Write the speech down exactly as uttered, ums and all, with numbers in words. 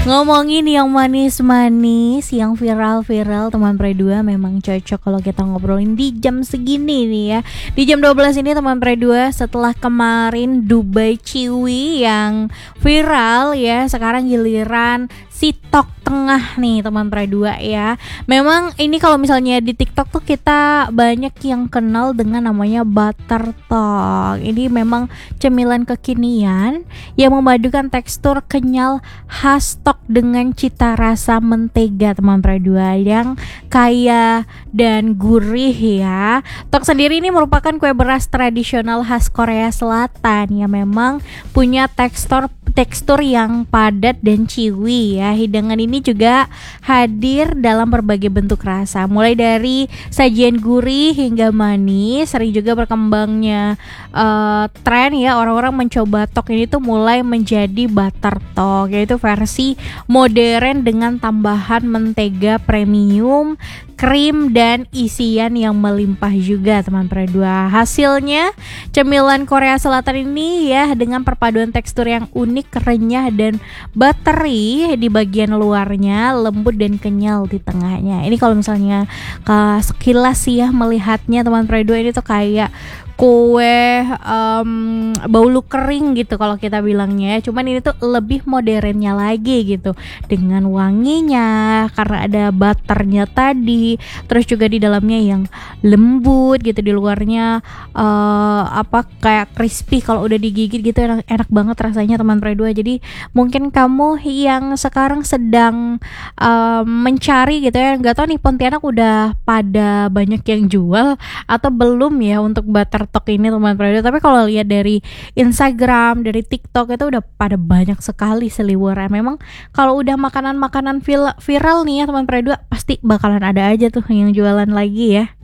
Ngomongin yang manis-manis, yang viral-viral, teman Pre dua memang cocok kalau kita ngobrolin di jam segini nih ya. Di jam dua belas ini teman Pre dua, setelah kemarin Dubai Ciwi yang viral ya, sekarang giliran si Tok Tengah nih teman Pre dua ya. Memang ini kalau misalnya di TikTok tuh kita banyak yang kenal dengan namanya Butter Tok. Ini memang cemilan kekinian yang memadukan tekstur kenyal khas tok dengan cita rasa mentega teman Pre dua yang kaya dan gurih ya. Tok sendiri ini merupakan kue beras tradisional khas Korea Selatan yang memang punya tekstur tekstur yang padat dan ciwi ya. Hidangan ini juga hadir dalam berbagai bentuk rasa, mulai dari sajian gurih hingga manis. Sering juga berkembangnya uh, tren ya, orang-orang mencoba tok ini tuh mulai menjadi butter tok, yaitu versi modern dengan tambahan mentega premium, krim dan isian yang melimpah juga teman Pre dua. Hasilnya cemilan Korea Selatan ini ya dengan perpaduan tekstur yang unik, renyah dan buttery di bagian luarnya, lembut dan kenyal di tengahnya. Ini kalau misalnya ke sekilas sih ya melihatnya teman Pre dua, ini tuh kayak kue um, baulu kering gitu kalau kita bilangnya. Cuman ini tuh lebih modernnya lagi gitu, dengan wanginya karena ada butternya tadi, terus juga di dalamnya yang lembut gitu, di luarnya uh, apa kayak crispy, kalau udah digigit gitu enak, enak banget rasanya teman Pre dua. Jadi mungkin kamu yang sekarang sedang um, mencari gitu ya, nggak tahu nih Pontianak udah pada banyak yang jual atau belum ya untuk butter tok ini teman Pre dua. Tapi kalau lihat dari Instagram, dari TikTok itu udah pada banyak sekali seliweran. Memang kalau udah makanan-makanan viral nih ya teman Pre dua, pasti bakalan ada aja tuh yang jualan lagi ya.